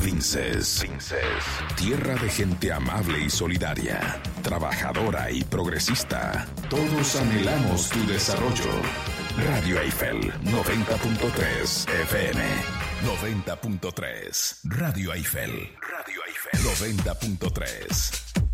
Princes. Tierra de gente amable y solidaria, trabajadora y progresista. Todos anhelamos tu desarrollo. Radio Eiffel 90.3 FM. 90.3. Radio Eiffel 90.3.